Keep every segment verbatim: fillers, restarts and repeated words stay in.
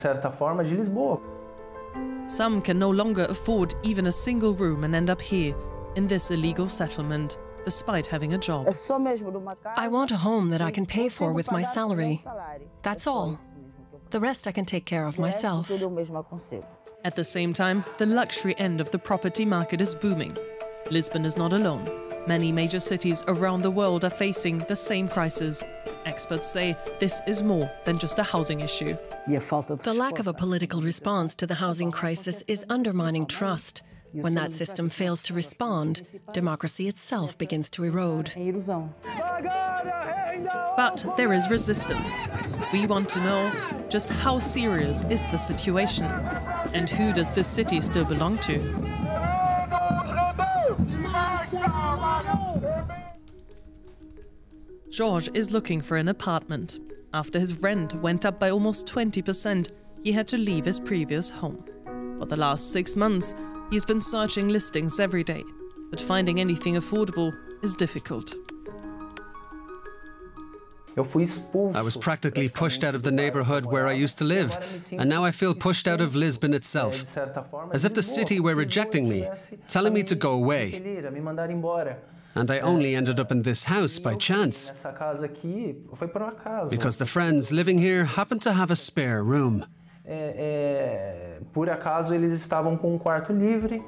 certa forma, de Lisboa. Some can no longer afford even a single room and end up here, in this illegal settlement, despite having a job. I want a home that I can pay for with my salary. That's all. The rest I can take care of myself. At the same time, the luxury end of the property market is booming. Lisbon is not alone. Many major cities around the world are facing the same prices. Experts say this is more than just a housing issue. The lack of a political response to the housing crisis is undermining trust. When that system fails to respond, democracy itself begins to erode. But there is resistance. We want to know just how serious is the situation, and who does this city still belong to? George is looking for an apartment. After his rent went up by almost twenty percent, he had to leave his previous home. For the last six months, he's been searching listings every day, but finding anything affordable is difficult. I was practically pushed out of the neighborhood where I used to live, and now I feel pushed out of Lisbon itself, as if the city were rejecting me, telling me to go away. And I only ended up in this house by chance, because the friends living here happened to have a spare room. Por acaso eles estavam com um quarto livre.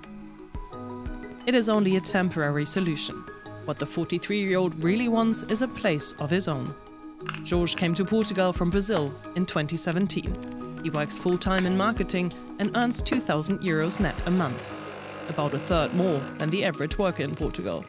It is only a temporary solution. What the forty-three-year-old really wants is a place of his own. George came to Portugal from Brazil in twenty seventeen. He works full-time in marketing and earns two thousand euros net a month, about a third more than the average worker in Portugal.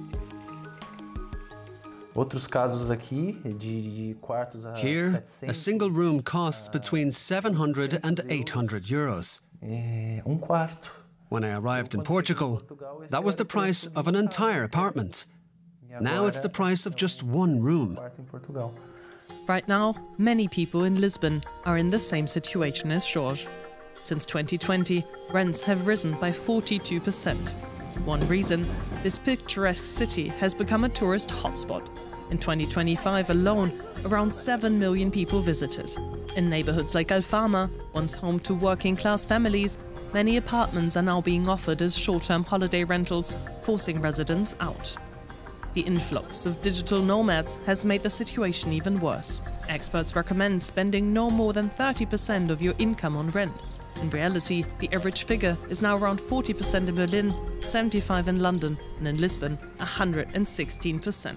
Outros casos aqui de, de quartos a Here, a single room costs between seven hundred and eight hundred euros. É, um quarto. When I arrived in Portugal, that was the price of an entire apartment. Now it's the price of just one room. Right now, many people in Lisbon are in the same situation as George. Since twenty twenty, rents have risen by forty-two percent. One reason, this picturesque city has become a tourist hotspot. In twenty twenty-five alone, around seven million people visited. In neighborhoods like Alfama, once home to working-class families, many apartments are now being offered as short-term holiday rentals, forcing residents out. The influx of digital nomads has made the situation even worse. Experts recommend spending no more than thirty percent of your income on rent. In reality, the average figure is now around forty percent in Berlin, seventy-five percent in London, and in Lisbon, one hundred sixteen percent.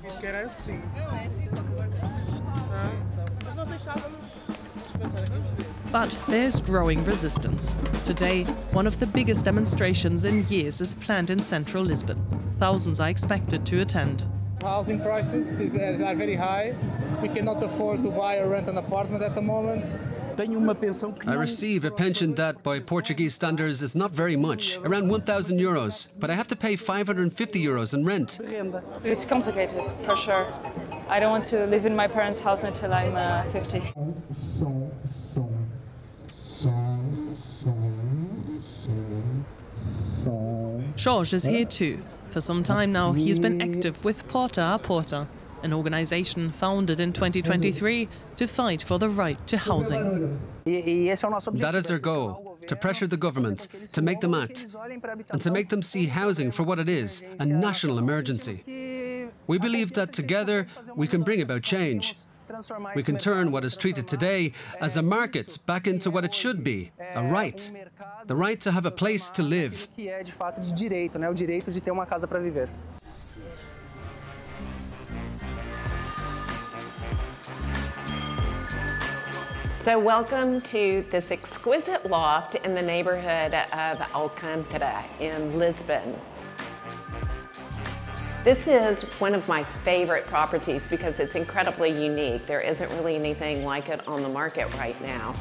But there's growing resistance. Today, one of the biggest demonstrations in years is planned in central Lisbon. Thousands are expected to attend. Housing prices are very high. We cannot afford to buy or rent an apartment at the moment. I receive a pension that, by Portuguese standards, is not very much, around one thousand euros, but I have to pay five hundred fifty euros in rent. It's complicated, for sure. I don't want to live in my parents' house until I'm uh, fifty. George is here too. For some time now, he's been active with Porta a Porta, an organization founded in twenty twenty-three to fight for the right to housing. That is our goal, to pressure the government, to make them act, and to make them see housing for what it is, a national emergency. We believe that together we can bring about change. We can turn what is treated today as a market back into what it should be, a right. The right to have a place to live. So welcome to this exquisite loft in the neighborhood of Alcântara in Lisbon. This is one of my favorite properties because it's incredibly unique. There isn't really anything like it on the market right now.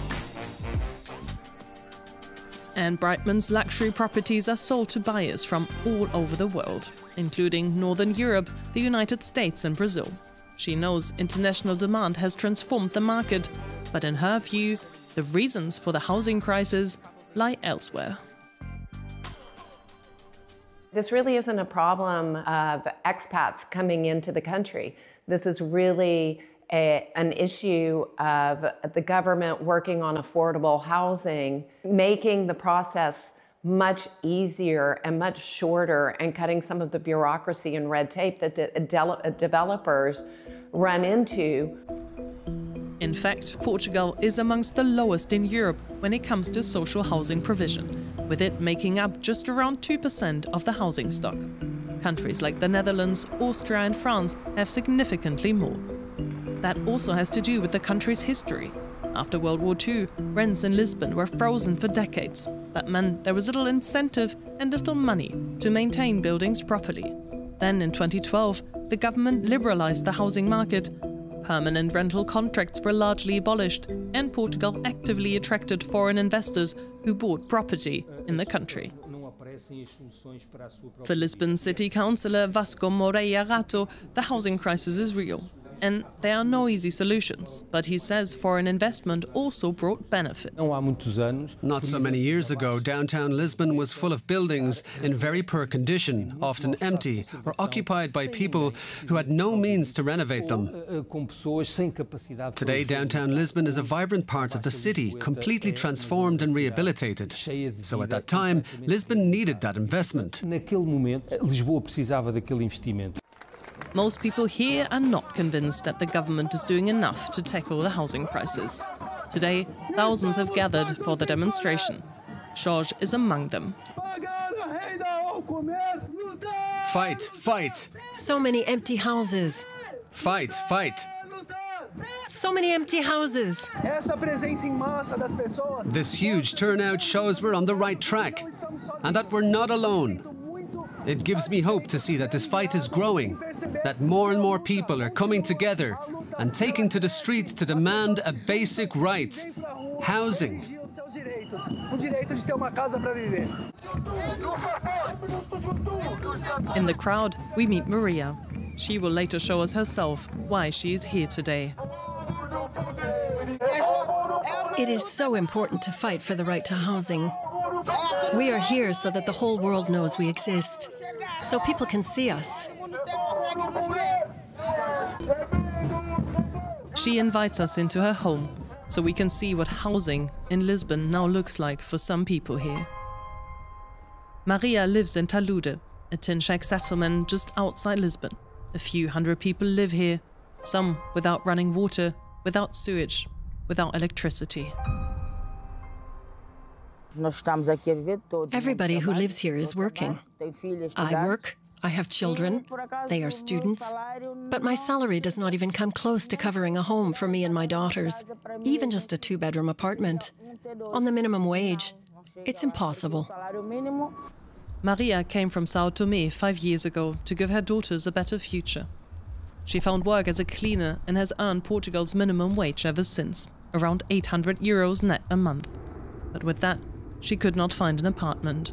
Anne Brightman's luxury properties are sold to buyers from all over the world, including Northern Europe, the United States and Brazil. She knows international demand has transformed the market, but in her view, the reasons for the housing crisis lie elsewhere. This really isn't a problem of expats coming into the country. This is really a, an issue of the government working on affordable housing, making the process much easier and much shorter and cutting some of the bureaucracy and red tape that the de- developers run into. In fact, Portugal is amongst the lowest in Europe when it comes to social housing provision, with it making up just around two percent of the housing stock. Countries like the Netherlands, Austria and France have significantly more. That also has to do with the country's history. After World War Two, rents in Lisbon were frozen for decades. That meant there was little incentive and little money to maintain buildings properly. Then in twenty twelve, the government liberalised the housing market. Permanent rental contracts were largely abolished, and Portugal actively attracted foreign investors who bought property in the country. For Lisbon City Councillor Vasco Moreira Rato, the housing crisis is real. And there are no easy solutions, but he says foreign investment also brought benefits. Not so many years ago, downtown Lisbon was full of buildings in very poor condition, often empty or occupied by people who had no means to renovate them. Today, downtown Lisbon is a vibrant part of the city, completely transformed and rehabilitated. So at that time, Lisbon needed that investment. Most people here are not convinced that the government is doing enough to tackle the housing crisis. Today, thousands have gathered for the demonstration. Jorge is among them. Fight, fight! So many empty houses. Fight, fight! So many empty houses. This huge turnout shows we're on the right track, and that we're not alone. It gives me hope to see that this fight is growing, that more and more people are coming together and taking to the streets to demand a basic right: housing. In the crowd, we meet Maria. She will later show us herself why she is here today. It is so important to fight for the right to housing. We are here so that the whole world knows we exist, so people can see us. She invites us into her home, so we can see what housing in Lisbon now looks like for some people here. Maria lives in Talude, a tin shack settlement just outside Lisbon. A few hundred people live here, some without running water, without sewage, without electricity. Everybody who lives here is working. I work, I have children, they are students, but my salary does not even come close to covering a home for me and my daughters, even just a two-bedroom apartment. On the minimum wage, it's impossible. Maria came from São Tomé five years ago to give her daughters a better future. She found work as a cleaner and has earned Portugal's minimum wage ever since, around eight hundred euros net a month. But with that, she could not find an apartment.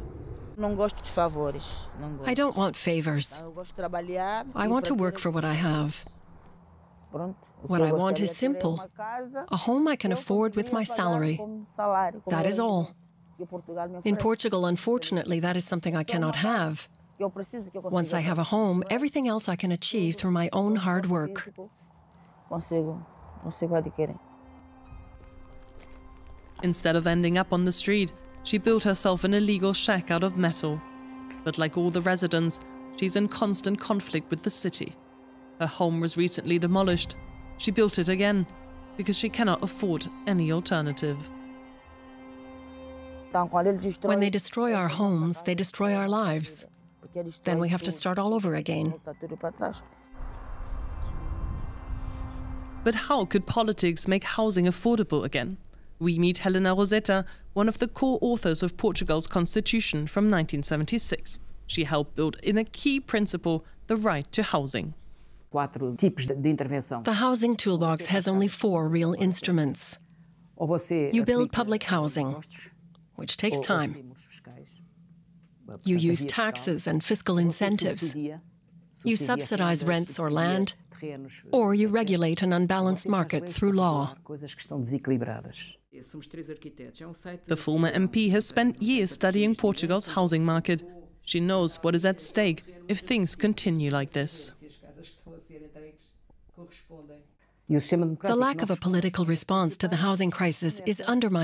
I don't want favors. I want to work for what I have. What I want is simple: a home I can afford with my salary. That is all. In Portugal, unfortunately, that is something I cannot have. Once I have a home, everything else I can achieve through my own hard work. Instead of ending up on the street, she built herself an illegal shack out of metal. But like all the residents, she's in constant conflict with the city. Her home was recently demolished. She built it again, because she cannot afford any alternative. When they destroy our homes, they destroy our lives. Then we have to start all over again. But how could politics make housing affordable again? We meet Helena Rosetta, one of the core authors of Portugal's constitution from nineteen seventy-six. She helped build in a key principle the right to housing. The housing toolbox has only four real instruments. You build public housing, which takes time. You use taxes and fiscal incentives. You subsidize rents or land, or you regulate an unbalanced market through law. The former M P has spent years studying Portugal's housing market. She knows what is at stake if things continue like this. The lack of a political response to the housing crisis is undermining